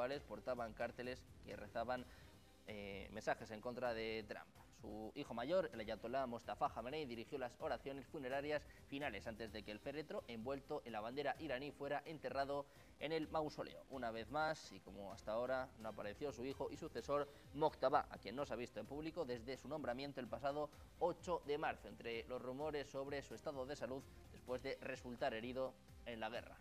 cuales portaban carteles que rezaban mensajes en contra de Trump. Su hijo mayor, el ayatolá Mostafa Jamenei, dirigió las oraciones funerarias finales antes de que el féretro, envuelto en la bandera iraní, fuera enterrado en el mausoleo. Una vez más, y como hasta ahora, no apareció su hijo y sucesor Mojtaba, a quien no se ha visto en público desde su nombramiento el pasado 8 de marzo, entre los rumores sobre su estado de salud después de resultar herido en la guerra.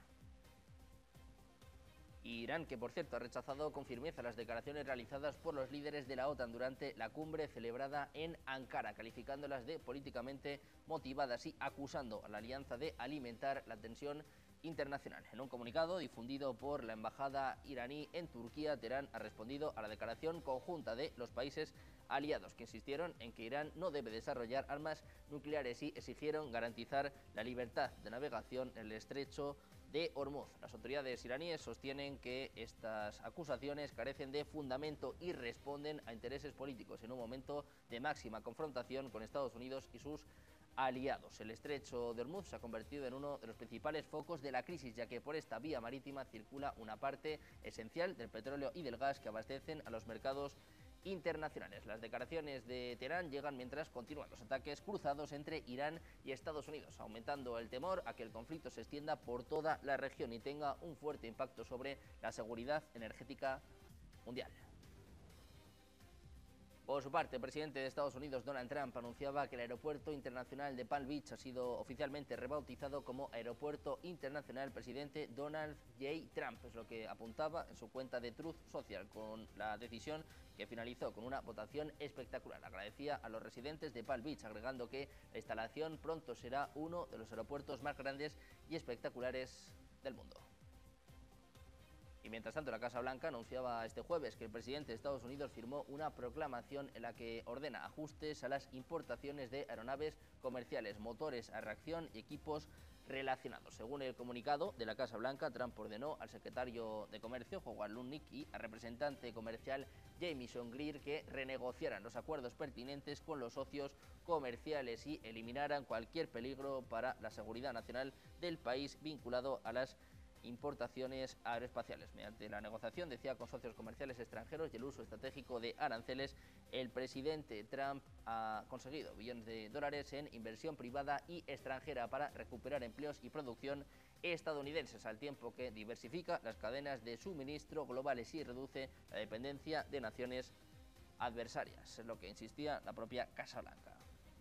Irán, que por cierto ha rechazado con firmeza las declaraciones realizadas por los líderes de la OTAN durante la cumbre celebrada en Ankara, calificándolas de políticamente motivadas y acusando a la alianza de alimentar la tensión internacional. En un comunicado difundido por la embajada iraní en Turquía, Teherán ha respondido a la declaración conjunta de los países aliados, que insistieron en que Irán no debe desarrollar armas nucleares y exigieron garantizar la libertad de navegación en el estrecho de Hormuz. Las autoridades iraníes sostienen que estas acusaciones carecen de fundamento y responden a intereses políticos en un momento de máxima confrontación con Estados Unidos y sus aliados. El estrecho de Hormuz se ha convertido en uno de los principales focos de la crisis, ya que por esta vía marítima circula una parte esencial del petróleo y del gas que abastecen a los mercados internacionales. Las declaraciones de Teherán llegan mientras continúan los ataques cruzados entre Irán y Estados Unidos, aumentando el temor a que el conflicto se extienda por toda la región y tenga un fuerte impacto sobre la seguridad energética mundial. Por su parte, el presidente de Estados Unidos, Donald Trump, anunciaba que el aeropuerto internacional de Palm Beach ha sido oficialmente rebautizado como Aeropuerto Internacional Presidente Donald J. Trump. Es lo que apuntaba en su cuenta de Truth Social, con la decisión que finalizó con una votación espectacular. Agradecía a los residentes de Palm Beach, agregando que la instalación pronto será uno de los aeropuertos más grandes y espectaculares del mundo. Y mientras tanto, la Casa Blanca anunciaba este jueves que el presidente de Estados Unidos firmó una proclamación en la que ordena ajustes a las importaciones de aeronaves comerciales, motores a reacción y equipos relacionados. Según el comunicado de la Casa Blanca, Trump ordenó al secretario de Comercio, Howard Lutnick, y al representante comercial Jamieson Greer que renegociaran los acuerdos pertinentes con los socios comerciales y eliminaran cualquier peligro para la seguridad nacional del país vinculado a las importaciones aeroespaciales. Mediante la negociación, decía, con socios comerciales extranjeros y el uso estratégico de aranceles, el presidente Trump ha conseguido billones de dólares en inversión privada y extranjera para recuperar empleos y producción estadounidenses, al tiempo que diversifica las cadenas de suministro globales y reduce la dependencia de naciones adversarias, es lo que insistía la propia Casa Blanca.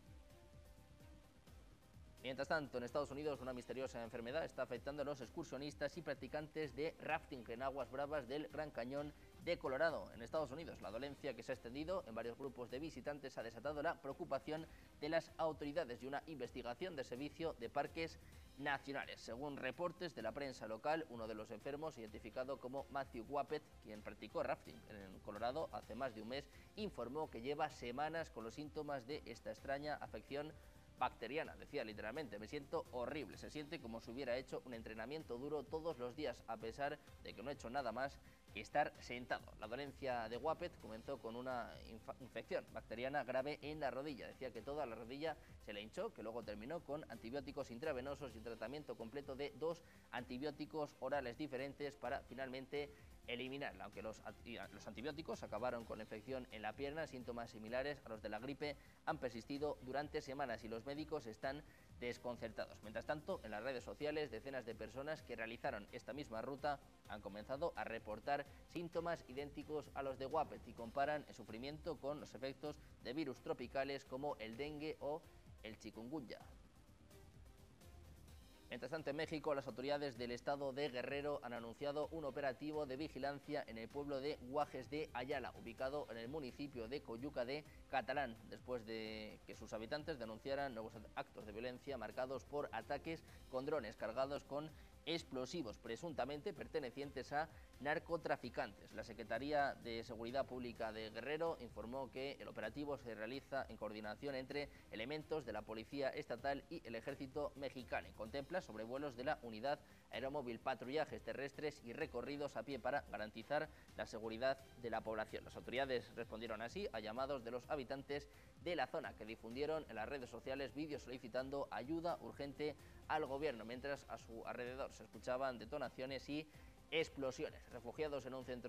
Mientras tanto, en Estados Unidos, una misteriosa enfermedad está afectando a los excursionistas y practicantes de rafting en aguas bravas del Gran Cañón de Colorado, en Estados Unidos. La dolencia, que se ha extendido en varios grupos de visitantes, ha desatado la preocupación de las autoridades y una investigación del Servicio de Parques Nacionales. Según reportes de la prensa local, uno de los enfermos, identificado como Matthew Wappet, quien practicó rafting en Colorado hace más de un mes, informó que lleva semanas con los síntomas de esta extraña afección bacteriana. Decía literalmente: me siento horrible, se siente como si hubiera hecho un entrenamiento duro todos los días, a pesar de que no he hecho nada más que estar sentado. La dolencia de Wappet comenzó con una infección bacteriana grave en la rodilla. Decía que toda la rodilla se le hinchó, que luego terminó con antibióticos intravenosos y un tratamiento completo de 2 antibióticos orales diferentes para finalmente eliminarla. Aunque los antibióticos acabaron con la infección en la pierna, síntomas similares a los de la gripe han persistido durante semanas y los médicos están desconcertados. Mientras tanto, en las redes sociales, decenas de personas que realizaron esta misma ruta han comenzado a reportar síntomas idénticos a los de Wappet y comparan el sufrimiento con los efectos de virus tropicales como el dengue o el chikungunya. Mientras tanto, en México, las autoridades del estado de Guerrero han anunciado un operativo de vigilancia en el pueblo de Guajes de Ayala, ubicado en el municipio de Coyuca de Catalán, después de que sus habitantes denunciaran nuevos actos de violencia marcados por ataques con drones cargados con explosivos, presuntamente pertenecientes a narcotraficantes. La Secretaría de Seguridad Pública de Guerrero informó que el operativo se realiza en coordinación entre elementos de la Policía Estatal y el Ejército Mexicano y contempla sobrevuelos de la Unidad Aeromóvil, patrullajes terrestres y recorridos a pie para garantizar la seguridad de la población. Las autoridades respondieron así a llamados de los habitantes de la zona, que difundieron en las redes sociales vídeos solicitando ayuda urgente al gobierno, mientras a su alrededor se escuchaban detonaciones y explosiones. Refugiados en un centro